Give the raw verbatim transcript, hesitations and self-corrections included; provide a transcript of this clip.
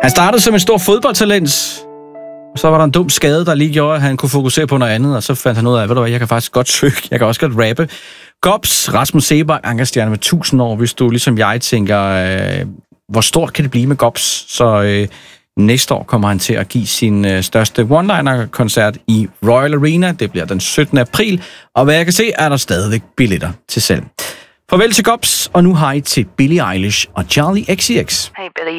Han startede som en stor fodboldtalent, og så var der en dum skade, der lige gjorde, at han kunne fokusere på noget andet, og så fandt han ud af, ved du hvad, jeg kan faktisk godt synge, jeg kan også godt rappe. Gops, Rasmus Seebach, Ankerstjerne med tusind år, hvis du ligesom jeg tænker, øh, hvor stort kan det blive med Gops? Så øh, næste år kommer han til at give sin øh, største one-liner-koncert i Royal Arena. Det bliver den syttende april, og hvad jeg kan se, er der stadigvæk billetter til salg. Farvel til Gops, og nu hej til Billie Eilish og Charli X C X. Hey Billy.